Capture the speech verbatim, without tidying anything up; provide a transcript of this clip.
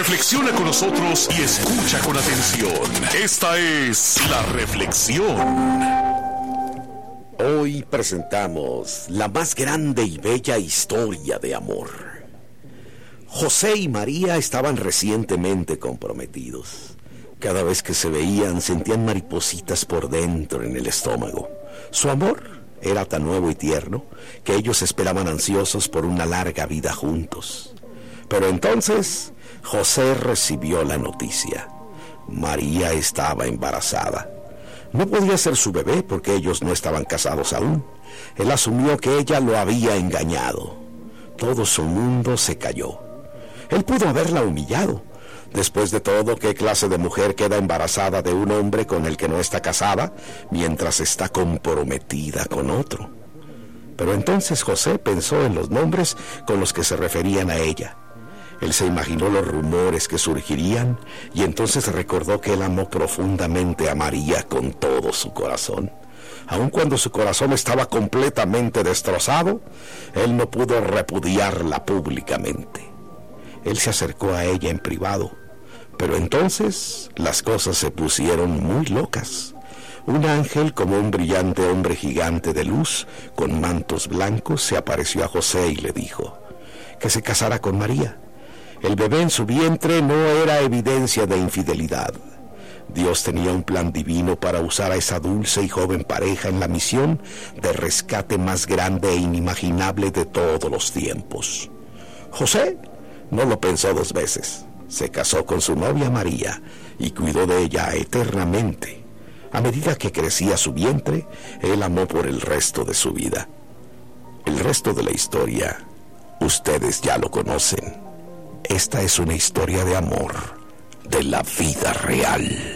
Reflexiona con nosotros y escucha con atención. Esta es La Reflexión. Hoy presentamos la más grande y bella historia de amor. José y María estaban recientemente comprometidos. Cada vez que se veían sentían maripositas por dentro en el estómago. Su amor era tan nuevo y tierno que ellos esperaban ansiosos por una larga vida juntos. Pero entonces José recibió la noticia. María estaba embarazada. No podía ser su bebé porque ellos no estaban casados aún. Él asumió que ella lo había engañado. Todo su mundo se cayó. Él pudo haberla humillado. Después de todo, ¿qué clase de mujer queda embarazada de un hombre con el que no está casada mientras está comprometida con otro? Pero entonces José pensó en los nombres con los que se referían a ella. Él se imaginó los rumores que surgirían y entonces recordó que él amó profundamente a María con todo su corazón. Aun cuando su corazón estaba completamente destrozado, él no pudo repudiarla públicamente. Él se acercó a ella en privado, pero entonces las cosas se pusieron muy locas. Un ángel, como un brillante hombre gigante de luz, con mantos blancos, se apareció a José y le dijo que se casara con María. El bebé en su vientre no era evidencia de infidelidad. Dios tenía un plan divino para usar a esa dulce y joven pareja en la misión de rescate más grande e inimaginable de todos los tiempos. José no lo pensó dos veces. Se casó con su novia María y cuidó de ella eternamente. A medida que crecía su vientre, él amó por el resto de su vida. El resto de la historia, ustedes ya lo conocen. Esta es una historia de amor de la vida real.